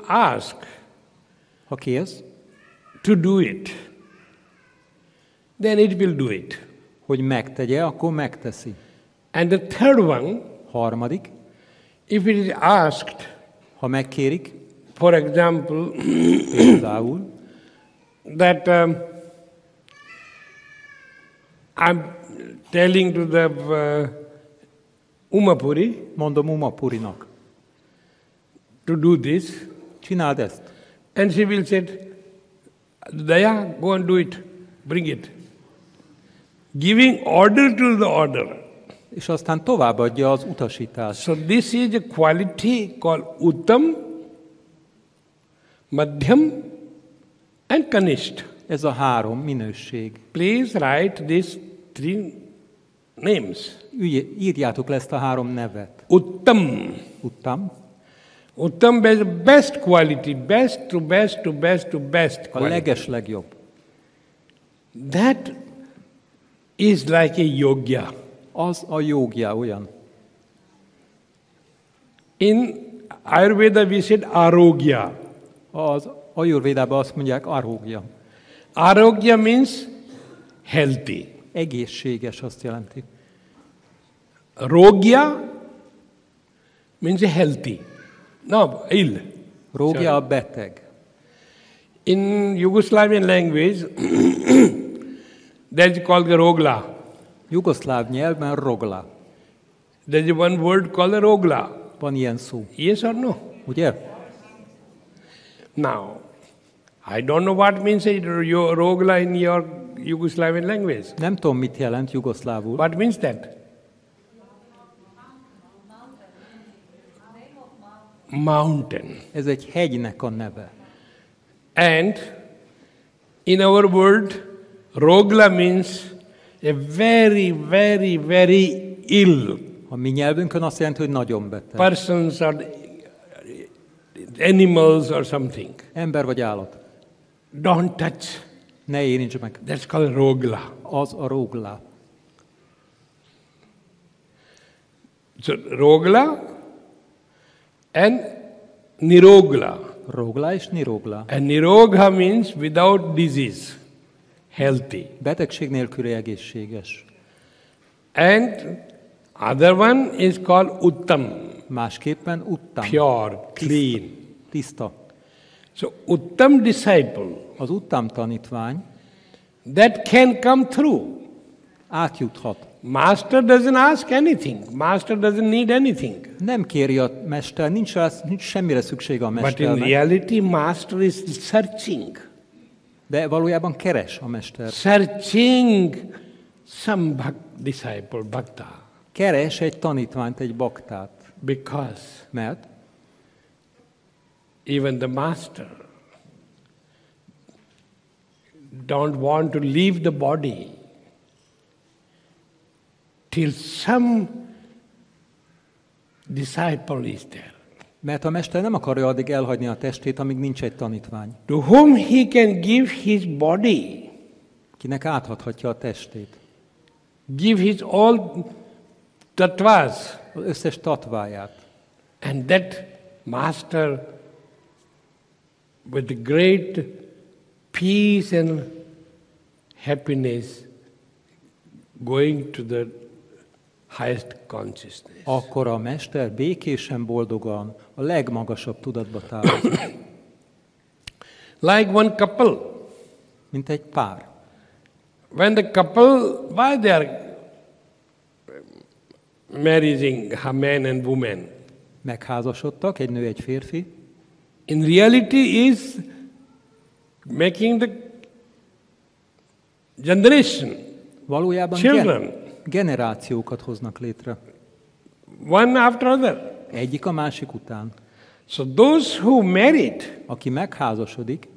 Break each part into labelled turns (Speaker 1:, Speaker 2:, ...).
Speaker 1: ask
Speaker 2: Ha kérsz,
Speaker 1: to do it, then it will do it.
Speaker 2: hogy megtegye, akkor megteszi.
Speaker 1: And the third one,
Speaker 2: Harmadik,
Speaker 1: if it is asked,
Speaker 2: ha megkérik,
Speaker 1: for example,
Speaker 2: például,
Speaker 1: that I'm telling to the Umapuri
Speaker 2: mondom Umapurinak,
Speaker 1: to do this,
Speaker 2: csináld ezt.
Speaker 1: and she will say, Daya, go and do it, bring it. Giving order to the order.
Speaker 2: És aztán továbbadja az utasítást.
Speaker 1: So this is a quality called Uttam, Madhyam and Kanisht.
Speaker 2: Ez a 3 minőség.
Speaker 1: Please write these 3 names.
Speaker 2: Írjátok le ezt a 3 nevet.
Speaker 1: Uttam.
Speaker 2: Uttam,
Speaker 1: Uttam is best quality, best to best to best to best
Speaker 2: a
Speaker 1: quality.
Speaker 2: legeslegjobb.
Speaker 1: That is like a yogya.
Speaker 2: Az a jógja olyan.
Speaker 1: In Ayurveda we said arogya.
Speaker 2: Az Ajurvédában azt mondják arógya.
Speaker 1: Arogya means healthy.
Speaker 2: Egészséges azt jelenti.
Speaker 1: Rogya means healthy. No, ill.
Speaker 2: Rógja a beteg.
Speaker 1: In Yugoslavian language, that is called the rogla.
Speaker 2: Jugoszláv nyelvben rogla.
Speaker 1: There is one word called the rogla.
Speaker 2: Van ilyen szó.
Speaker 1: Yes or no?
Speaker 2: Ugye?
Speaker 1: Now, I don't know what means rogla in your Yugoslavian language.
Speaker 2: Nem tudom, mit jelent jugoszlávul.
Speaker 1: What means that? Mountain.
Speaker 2: Ez egy hegynek a neve.
Speaker 1: And in our world, rogla means a very, very, very ill
Speaker 2: A mi nyelvünkön azt jelenti, hogy nagyon beteg.
Speaker 1: persons or animals or something.
Speaker 2: Ember vagy állat.
Speaker 1: Don't touch.
Speaker 2: Ne érints meg.
Speaker 1: That's called rogla.
Speaker 2: Az a rógla.
Speaker 1: So rogla and nirogla.
Speaker 2: Rógla és nirogla.
Speaker 1: And nirogha means without disease, healthy.
Speaker 2: Betegség nélküli egészséges.
Speaker 1: And other one is called uttam,
Speaker 2: Másképpen uttam.
Speaker 1: pure, clean.
Speaker 2: Tiszta.
Speaker 1: So uttam disciple,
Speaker 2: Az uttam tanítvány
Speaker 1: that can come through.
Speaker 2: átjuthat.
Speaker 1: Master doesn't ask anything. Master doesn't need anything.
Speaker 2: Nem kéri a mester, nincs semmire szüksége a
Speaker 1: But in
Speaker 2: mesternek.
Speaker 1: reality, master is searching.
Speaker 2: De valójában keres a mester.
Speaker 1: Searching some disciple, bhakta.
Speaker 2: Keres egy tanítványt, egy baktát.
Speaker 1: Because
Speaker 2: Mert
Speaker 1: even the master don't want to leave the body till some disciple is there,
Speaker 2: Mert a mester nem akarja addig elhagyni a testét, amíg nincs egy tanítvány,
Speaker 1: to whom he can give his body,
Speaker 2: kinek áthathatja a testét.
Speaker 1: give his all tattvas,
Speaker 2: Az összes tatváját.
Speaker 1: and that master with the great peace and happiness going to the highest consciousness.
Speaker 2: Akkor a mester békésen, boldogan a legmagasabb tudatba távozik.
Speaker 1: Like one couple.
Speaker 2: Mint egy pár.
Speaker 1: When the couple, why they are marrying a man and woman?
Speaker 2: Megházasodtak, egy nő, egy férfi.
Speaker 1: In reality is making the generation,
Speaker 2: Valójában
Speaker 1: children,
Speaker 2: generációkat hoznak létre.
Speaker 1: one after other.
Speaker 2: Egyik a másik után.
Speaker 1: So those who married,
Speaker 2: Aki megházasodik,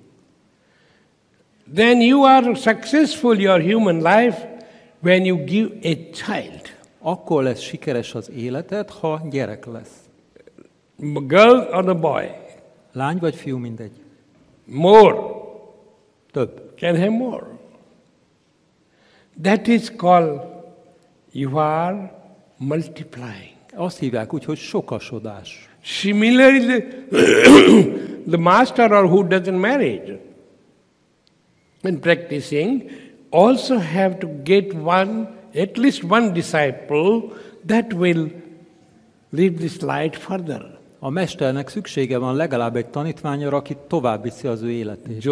Speaker 1: then you are successful your human life when you give a child.
Speaker 2: akkor lesz sikeres az életed, ha gyerek lesz.
Speaker 1: Girl or the boy.
Speaker 2: Lány vagy fiú, mindegy.
Speaker 1: More.
Speaker 2: Több.
Speaker 1: Can have more. That is called you are multiplying.
Speaker 2: Azt hívják úgy, hogy sokasodás.
Speaker 1: Similarly, the master or who does not marriage, in practicing, also have to get at least one disciple that will lead this light further.
Speaker 2: A mesternek szüksége van legalább egy tanítványra, aki tovább viszi az ő életét.